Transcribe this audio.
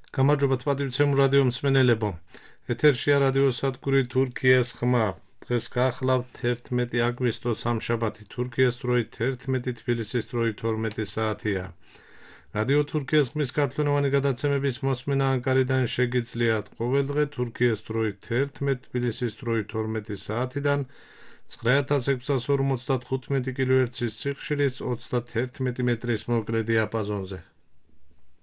გამარჯობა პატივცემულ რადიო მსმენელებო. ეთერშია რადიო სადგური თურქიას ხმა. დღეს გახლავთ 11 აგვისტოს სამშაბათი თურქიის დროით 11 თბილისის დროით 12 საათია. რადიო თურქიის ხმის ქართულოვანი გადაცემების მოსმენა ანკარიდან შეგიძლიათ ყოველდღე თურქიის დროით 11 თბილისის დროით 12 საათიდან 9655 კილოჰერცის სიხშირის 31 მეტრის მოკლე დიაპაზონზე.